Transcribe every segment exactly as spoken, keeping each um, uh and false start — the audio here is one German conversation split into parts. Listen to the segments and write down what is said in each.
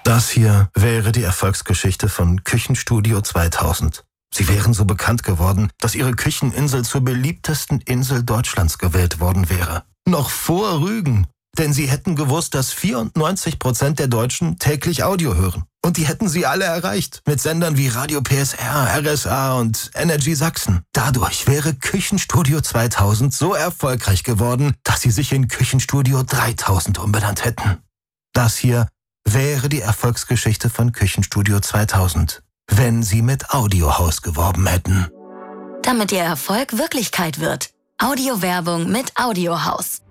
Das hier wäre die Erfolgsgeschichte von Küchenstudio zweitausend. Sie wären so bekannt geworden, dass ihre Kücheninsel zur beliebtesten Insel Deutschlands gewählt worden wäre. Noch vor Rügen. Denn sie hätten gewusst, dass vierundneunzig Prozent der Deutschen täglich Audio hören. Und die hätten sie alle erreicht. Mit Sendern wie Radio P S R, R S A und Energy Sachsen. Dadurch wäre Küchenstudio zweitausend so erfolgreich geworden, dass sie sich in Küchenstudio dreitausend umbenannt hätten. Das hier wäre die Erfolgsgeschichte von Küchenstudio zweitausend, wenn sie mit Audiohaus geworben hätten. Damit ihr Erfolg Wirklichkeit wird. Audiowerbung mit Audiohaus.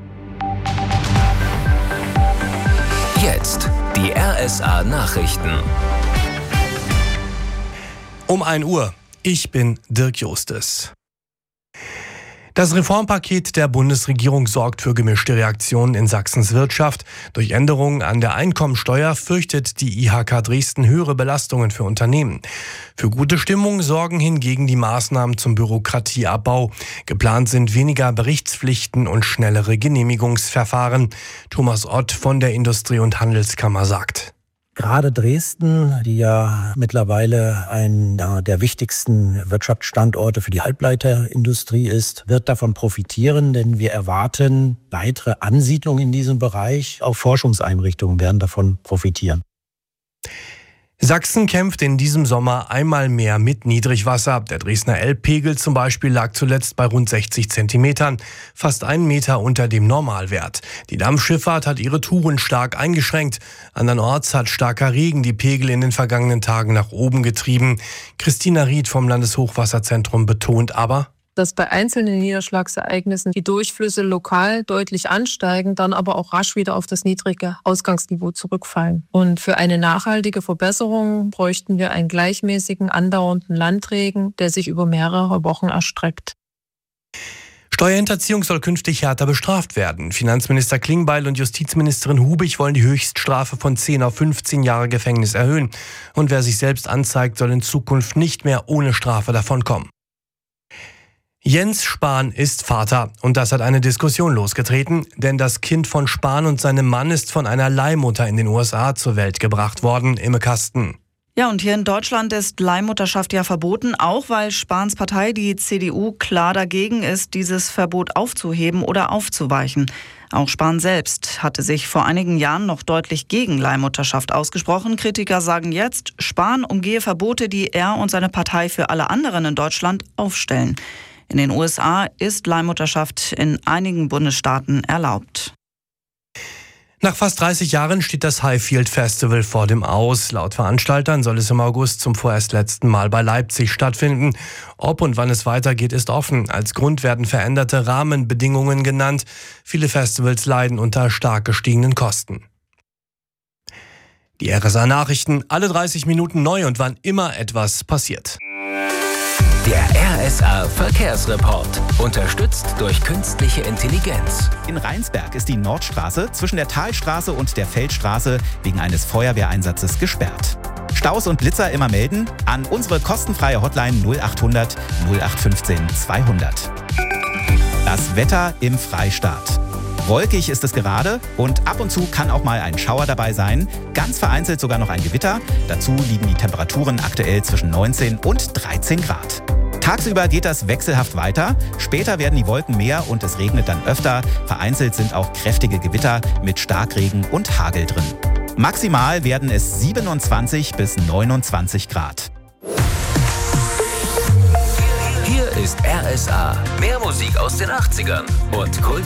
Jetzt die R S A-Nachrichten. Um ein Uhr. Ich bin Dirk Justes. Das Reformpaket der Bundesregierung sorgt für gemischte Reaktionen in Sachsens Wirtschaft. Durch Änderungen an der Einkommensteuer fürchtet die I H K Dresden höhere Belastungen für Unternehmen. Für gute Stimmung sorgen hingegen die Maßnahmen zum Bürokratieabbau. Geplant sind weniger Berichtspflichten und schnellere Genehmigungsverfahren. Thomas Ott von der Industrie- und Handelskammer sagt: Gerade Dresden, die ja mittlerweile einer der wichtigsten Wirtschaftsstandorte für die Halbleiterindustrie ist, wird davon profitieren, denn wir erwarten weitere Ansiedlungen in diesem Bereich. Auch Forschungseinrichtungen werden davon profitieren. Sachsen kämpft in diesem Sommer einmal mehr mit Niedrigwasser. Der Dresdner Elbpegel zum Beispiel lag zuletzt bei rund sechzig Zentimetern, fast einen Meter unter dem Normalwert. Die Dampfschifffahrt hat ihre Touren stark eingeschränkt. Andernorts hat starker Regen die Pegel in den vergangenen Tagen nach oben getrieben. Christina Ried vom Landeshochwasserzentrum betont aber, dass bei einzelnen Niederschlagsereignissen die Durchflüsse lokal deutlich ansteigen, dann aber auch rasch wieder auf das niedrige Ausgangsniveau zurückfallen. Und für eine nachhaltige Verbesserung bräuchten wir einen gleichmäßigen, andauernden Landregen, der sich über mehrere Wochen erstreckt. Steuerhinterziehung soll künftig härter bestraft werden. Finanzminister Klingbeil und Justizministerin Hubig wollen die Höchststrafe von zehn auf fünfzehn Jahre Gefängnis erhöhen. Und wer sich selbst anzeigt, soll in Zukunft nicht mehr ohne Strafe davonkommen. Jens Spahn ist Vater und das hat eine Diskussion losgetreten, denn das Kind von Spahn und seinem Mann ist von einer Leihmutter in den U S A zur Welt gebracht worden, Imme Kasten. Ja, und hier in Deutschland ist Leihmutterschaft ja verboten, auch weil Spahns Partei, die C D U, klar dagegen ist, dieses Verbot aufzuheben oder aufzuweichen. Auch Spahn selbst hatte sich vor einigen Jahren noch deutlich gegen Leihmutterschaft ausgesprochen. Kritiker sagen jetzt, Spahn umgehe Verbote, die er und seine Partei für alle anderen in Deutschland aufstellen. In den U S A ist Leihmutterschaft in einigen Bundesstaaten erlaubt. Nach fast dreißig Jahren steht das Highfield Festival vor dem Aus. Laut Veranstaltern soll es im August zum vorerst letzten Mal bei Leipzig stattfinden. Ob und wann es weitergeht, ist offen. Als Grund werden veränderte Rahmenbedingungen genannt. Viele Festivals leiden unter stark gestiegenen Kosten. Die R S A-Nachrichten, alle dreißig Minuten neu und wann immer etwas passiert. Der R S A-Verkehrsreport, unterstützt durch künstliche Intelligenz. In Rheinsberg ist die Nordstraße zwischen der Talstraße und der Feldstraße wegen eines Feuerwehreinsatzes gesperrt. Staus und Blitzer immer melden an unsere kostenfreie Hotline null achthundert null acht fünfzehn zweihundert. Das Wetter im Freistaat. Wolkig ist es gerade und ab und zu kann auch mal ein Schauer dabei sein. Ganz vereinzelt sogar noch ein Gewitter. Dazu liegen die Temperaturen aktuell zwischen neunzehn und dreizehn Grad. Tagsüber geht das wechselhaft weiter. Später werden die Wolken mehr und es regnet dann öfter. Vereinzelt sind auch kräftige Gewitter mit Starkregen und Hagel drin. Maximal werden es siebenundzwanzig bis neunundzwanzig Grad. Hier ist R S A. Mehr Musik aus den achtzigern und Kult.